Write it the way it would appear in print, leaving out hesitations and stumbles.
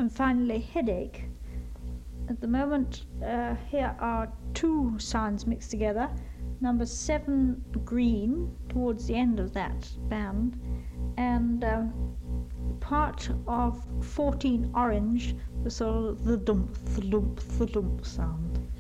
And finally, headache. At the moment, here are two sounds mixed together. Number 7, green, towards the end of that band, and part of 14, orange, the sort of the dump sound.